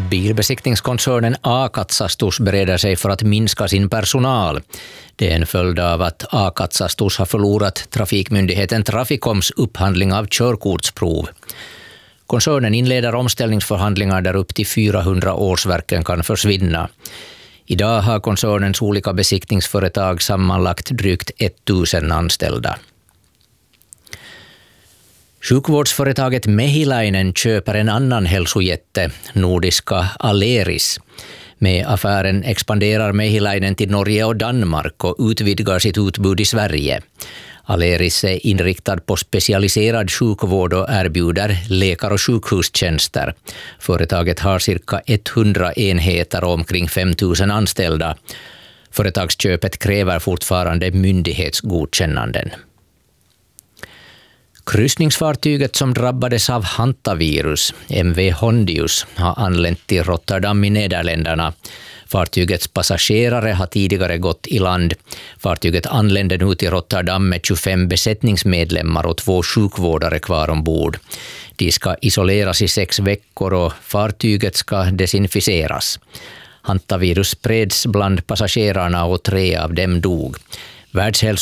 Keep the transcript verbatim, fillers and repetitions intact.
Bilbesiktningskoncernen Akatsastus bereder sig för att minska sin personal. Det är en följd av att Akatsastus har förlorat trafikmyndigheten Traficoms upphandling av körkortsprov. Koncernen inleder omställningsförhandlingar där upp till fyrahundra årsverken kan försvinna. Idag har koncernens olika besiktningsföretag sammanlagt drygt tusen anställda. Sjukvårdsföretaget Mehiläinen köper en annan hälsojätte, nordiska Aleris. Med affären expanderar Mehiläinen till Norge och Danmark och utvidgar sitt utbud i Sverige. Aleris är inriktad på specialiserad sjukvård och erbjuder läkar- och sjukhustjänster. Företaget har cirka hundra enheter och omkring fem tusen anställda. Företagsköpet kräver fortfarande myndighetsgodkännanden. Kryssningsfartyget som drabbades av hantavirus, M V Hondius, har anlänt till Rotterdam i Nederländerna. Fartygets passagerare har tidigare gått i land. Fartyget anlände nu till Rotterdam med tjugofem besättningsmedlemmar och två sjukvårdare kvar ombord. De ska isoleras i sex veckor och fartyget ska desinficeras. Hantavirus spreds bland passagerarna och tre av dem dog.